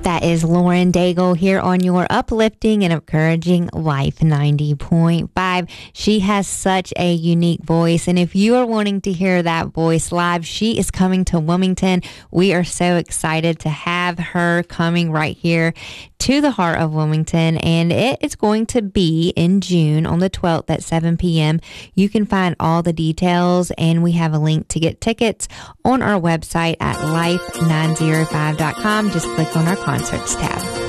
That is Lauren Daigle here on your uplifting and encouraging Life 90.5. She has such a unique voice, and if you are wanting to hear that voice live, she is coming to Wilmington. We are so excited to have her coming right here to the heart of Wilmington, and it is going to be in June on the 12th at 7 p.m. You can find all the details, and we have a link to get tickets on our website at life905.com. Just click on our concerts tab.